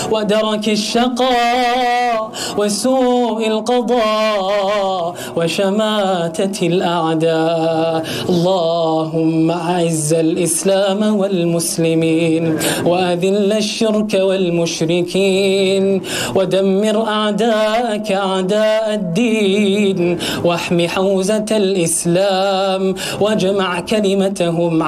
ودرك الشقاء وسوء القضاء وشماتة الأعداء. اللهم أعز الإسلام والمسلمين وأذل الشرك والمشركين ودمر أعداءك أعداء الدين واحم حوزة الإسلام واجمع كلمتهم